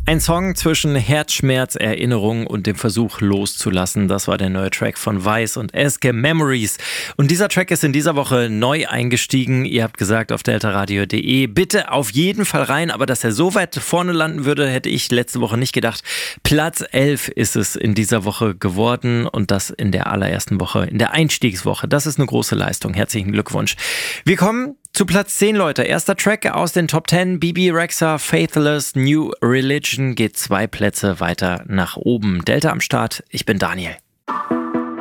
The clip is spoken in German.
Ein Song zwischen Herzschmerz, Erinnerung und dem Versuch loszulassen. Das war der neue Track von Weiß und Eske, Memories. Und dieser Track ist in dieser Woche neu eingestiegen. Ihr habt gesagt auf deltaradio.de, bitte auf jeden Fall rein. Aber dass er so weit vorne landen würde, hätte ich letzte Woche nicht gedacht. Platz 11 ist es in dieser Woche geworden und das in der allerersten Woche, in der Einstiegswoche. Das ist eine große Leistung. Herzlichen Glückwunsch. Wir kommen zu Platz 10, Leute. Erster Track aus den Top 10. Bebe Rexha, Faithless, New Religion geht 2 Plätze weiter nach oben. Delta am Start. Ich bin Daniel.